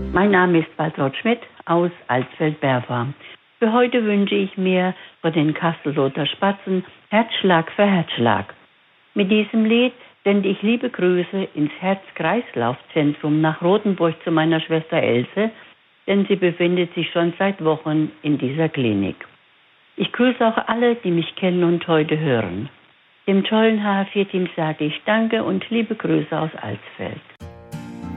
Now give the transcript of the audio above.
Mein Name ist Waltraud Schmidt aus Alsfeld-Berfa. Für heute wünsche ich mir von den Kastelruther Spatzen Herzschlag für Herzschlag. Mit diesem Lied sende ich liebe Grüße ins Herz-Kreislauf-Zentrum nach Rothenburg zu meiner Schwester Else, denn sie befindet sich schon seit Wochen in dieser Klinik. Ich grüße auch alle, die mich kennen und heute hören. Dem tollen HR4-Team sage ich Danke und liebe Grüße aus Alsfeld.